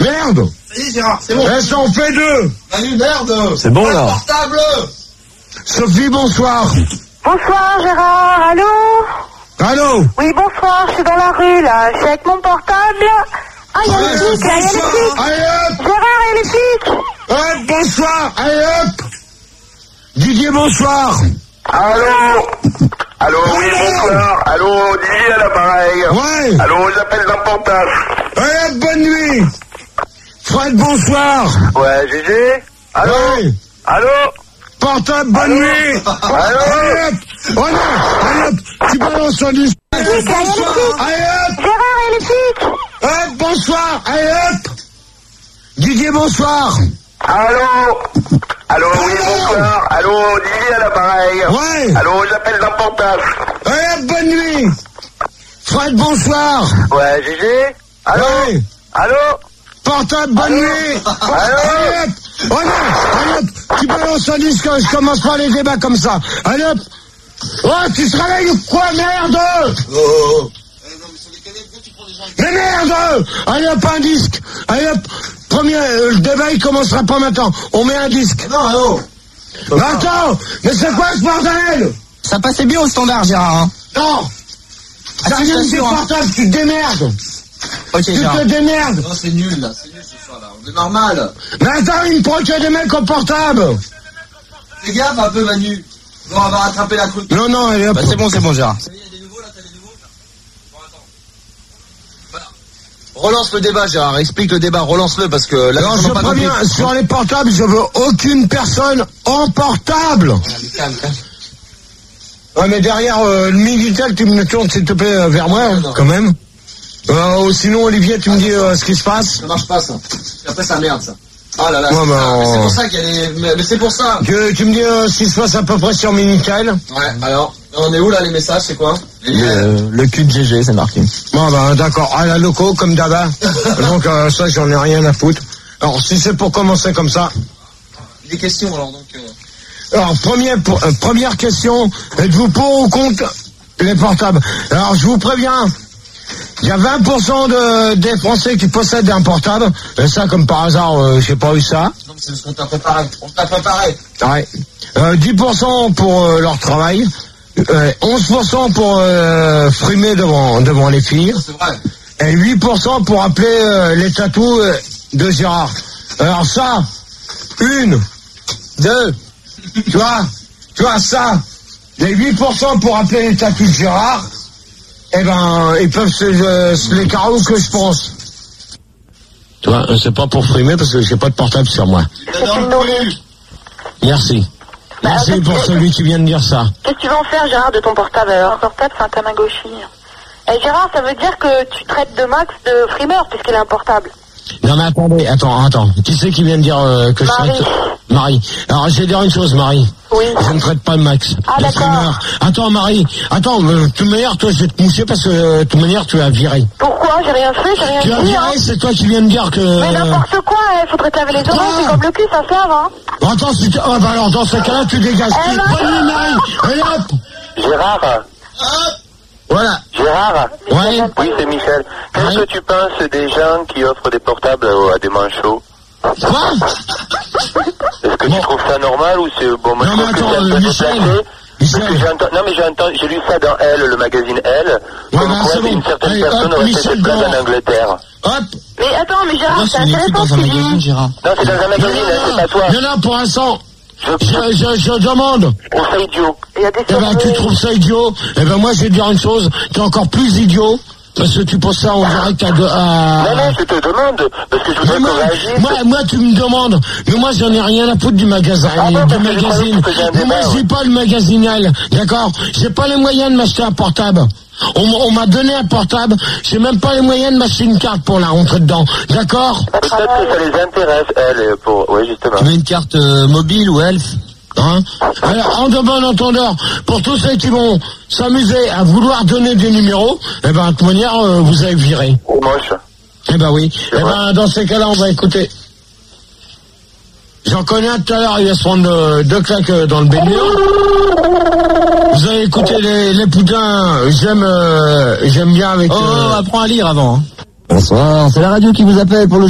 Merde. Ça y est, Gérard, c'est bon. Ça en fait 2. Manu, merde. C'est bon, là. Portable. Sophie, bonsoir. Bonsoir Gérard, allô? Allô? Oui, bonsoir, je suis dans la rue là, je suis avec mon portable. Ah, il y a les flics, là, il y a les flics. Allez hop. Gérard, il y a les flics. Hop, bonsoir. Allez hop. Didier, bonsoir. Allô? Allô, oui, bonsoir. Allô, Didier à l'appareil. Ouais. Allô, j'appelle d'un portage. Allez hop, bonne nuit. Fred, bonsoir. Ouais, GG? Allô? Ouais. Allô? Portable, bonne nuit. Allô? Allez hop. Oh non, allez hop. Tu balances un disque. Allez hop. Gérard, il y a les flics. Hop, bonsoir. Allez hop. Didier, bonsoir. Allô? Allô, oui, bonsoir. Allô, Didier à l'appareil. Ouais. Allô, j'appelle d'un portage. Allez hop, bonne nuit. Fred, bonsoir. Ouais, GG? Allô? Ouais. Allô? Portable, bonne nuit. Allô? Allez hop. Oh non, allez hop. Tu balances un disque, je commence pas les débats comme ça. Allez hop. Oh, tu te réveilles ou quoi, merde? Mais merde. Allez hop, un disque. Allez hop. Premier, le débat il commencera pas maintenant. On met un disque. Non. Mais attends, mais c'est quoi ce bordel? Ça passait bien au standard, Gérard. Hein. Non. Ça c'est vient de sûr, hein. portable, tu te démerdes. Ok, Tu Gérard. te démerdes. Non, c'est nul, là. C'est nul ce soir, là. On est normal. Mais attends, il me prend que des mecs au portable. Fais gaffe un peu, Manu. Bon, on va rattraper la croûte. Non, non, allez hop. Bah, c'est bon, Gérard. Ça y est, il y a des nouveaux, là, t'as des nouveaux, là? Bon, attends. Voilà. Relance le débat, Gérard. Explique le débat, relance-le, parce que là, Alors on je n'a pas compris. préviens, sur les portables, je veux aucune personne en portable. Calme. Ouais, mais derrière le Minitel, tu me tournes s'il te plaît vers moi, hein, quand même. Sinon, Olivier, tu me dis ce qui se passe. Ça marche pas, ça. Et après, ça merde, ça. Ah là là, Ouais, c'est bah, ça. Mais c'est pour ça qu'elle est... Mais c'est pour ça. Tu me dis ce qui se passe à peu près sur Minitel. Ouais, alors, on est où, là, les messages, c'est quoi? Le cul de GG, c'est marqué. Bon, bah, d'accord. À la loco, comme d'hab. Donc, ça, j'en ai rien à foutre. Alors, si c'est pour commencer comme ça. Des questions, alors, donc... Alors, première question. Êtes-vous pour ou contre les portables? Alors, je vous préviens. Il y a 20% des Français qui possèdent un portable. Et ça, comme par hasard, j'ai pas eu ça. Non, mais c'est parce qu'on t'a préparé. On t'a préparé. Ouais. 10% pour leur travail. 11% pour frimer devant les filles. C'est vrai. Et 8% pour appeler les tatous de Gérard. Alors ça, 1, 2, tu vois ça, les 8% pour appeler les tatous de Gérard, eh ben, ils peuvent se les carreaux que je pense. Tu vois, c'est pas pour frimer parce que j'ai pas de portable sur moi. Merci. Merci pour celui qui vient de dire ça. Qu'est-ce que tu vas en faire Gérard de ton portable alors? Ton portable c'est un Tamagotchi. Et Gérard, ça veut dire que tu traites de Max de frimeur puisqu'il a un portable. Non mais attends. Qui c'est qui vient de dire que Marie. je traite Marie. Alors je vais dire une chose, Marie. Oui. Je ne traite pas le Max. Ah, de d'accord. frimeur. Attends, Marie. Attends, de toute manière, toi, je vais te mousser parce que de toute manière, tu as viré. Pourquoi? J'ai rien fait, j'ai rien Tu as dit. viré, Hein. c'est toi qui viens de dire que... Mais n'importe quoi, il faudrait te laver les oreilles, c'est comme le cul, ça sert, hein. Attends, si tu... Ah bah alors, dans ce cas-là, tu dégages. Eh ben, Bonne nuit, Marie. Allez, hop. Gérard? Voilà. Gérard? Ouais. Oui, c'est Michel. Qu'est-ce que tu penses des gens qui offrent des portables à des manchots? Quoi? Est-ce que tu trouves ça normal ou c'est bon? Moi, Non, je mais trouve que attends, c'est un peu Michel. déplacé. Parce que j'ai lu ça dans Elle, le magazine Elle, comme bah, quoi c'est bon. une certaine Allez, personne hop, aurait fait Michel des blagues dehors. en Angleterre. Hop. Mais attends, mais Gérard, Moi, c'est c'est une étude intéressant dans ce un qu'il magazine, dit. Gérard. Non, c'est dans un magazine, hein, c'est pas toi. Non, pour l'instant, Je je demande. trouve ça idiot. Il y a des Eh ben, tu trouves ça idiot? Eh ben, moi, je vais te dire une chose. T'es encore plus idiot. Parce que tu poses ça en direct à... Non, je te demande, parce que je voudrais Mais qu'on réagisse. moi, tu me demandes. Mais moi, j'en ai rien à foutre du magasin, Ah bon, du parce que je croyais magazine. que tu faisais un Mais moi, débat, je ouais. dis pas le magasinal, d'accord? J'ai pas les moyens de m'acheter un portable. On m'a donné un portable. J'ai même pas les moyens de m'acheter une carte pour la rentrer dedans, d'accord? Peut-être que ça les intéresse, elles, pour... Oui, justement. Tu veux une carte mobile ou elf? Hein? Alors, en de bon entendeur, pour tous ceux qui vont s'amuser à vouloir donner des numéros, eh ben, de toute manière, vous avez viré. C'est moche. Eh ben oui. C'est Eh vrai. ben, dans ces cas-là, on va écouter. J'en connais un tout à l'heure, il va se prendre deux claques dans le baignoire. Vous avez écouté les poudins, j'aime bien avec... Oh, apprends à lire avant. Hein. Bonsoir, c'est la radio qui vous appelle pour le